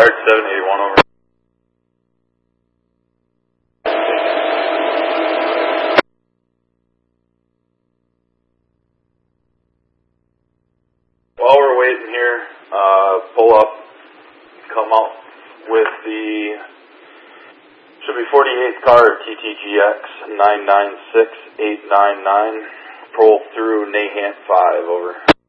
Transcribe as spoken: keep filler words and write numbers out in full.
Dart seven eighty-one over. While we're waiting here, uh, pull up, come out with the, should be forty-eighth car, T T G X nine nine six eight nine nine, pull through Nahant five, over.